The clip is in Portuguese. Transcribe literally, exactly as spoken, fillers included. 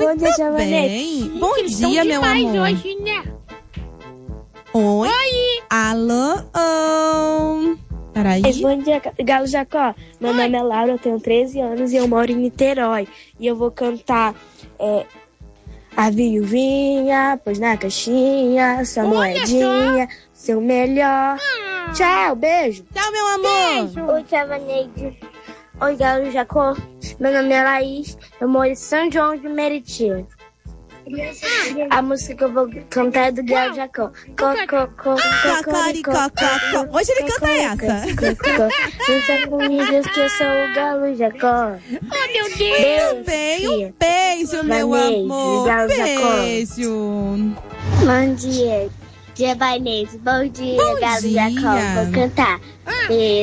Bom dia, tudo bem? Bom dia, meu amor. Hoje, né? Oi. Oi. Alô. Oh. Peraí. Bom dia, Galo Jacó. Meu Oi. nome é Laura, eu tenho treze anos e eu moro em Niterói. E eu vou cantar é, a viuvinha, pois na caixinha, sua Olha moedinha, seu melhor. Ah. Tchau, beijo. Tchau, meu amor. Beijo. Oi, Tia Vaneide. Oi, Galo Jacó. Meu nome é Laís, eu moro em São João de Meriti. A música que eu vou cantar é do Galo Jacó. Cocoricococó. Hoje ele canta essa. Não sei comigo que eu sou o Galo Jacó. Oh, meu Deus. Muito bem, um beijo, meu Vaneide, amor. Galo Jacó. Beijo. Bom dia, Tia Vanessa. Bom dia, Bom Galo dia. Jacó. Vou cantar. Ah. Beijo.